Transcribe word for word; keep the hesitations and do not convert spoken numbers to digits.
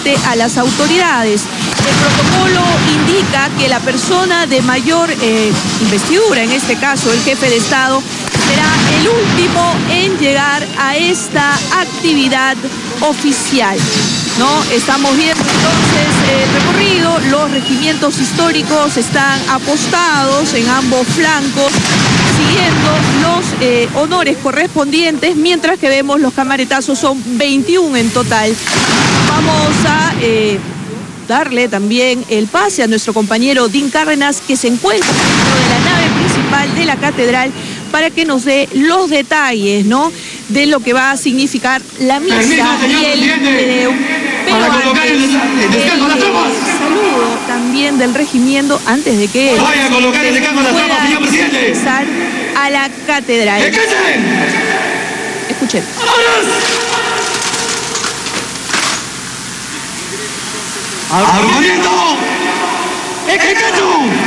frente a las autoridades. El protocolo indica que la persona de mayor eh, investidura, en este caso el jefe de Estado, será el último en llegar a esta actividad oficial, ¿no? Estamos viendo entonces el recorrido, los regimientos históricos están apostados en ambos flancos, siguiendo los eh, honores correspondientes, mientras que vemos los camaretazos son veintiuno en total. Vamos a eh, darle también el pase a nuestro compañero Dean Cárdenas, que se encuentra dentro de la nave principal de la catedral, para que nos dé los detalles, ¿no?, de lo que va a significar la misa y el video. Pero para colocar el, el descanso a las tropas. El saludo también del regimiento antes de que vaya a colocar el descanso a las tropas, señor presidente. Ingresar a la catedral. ¡Escuchen! Escuchen. ¡Argumento! ¡Escuchen!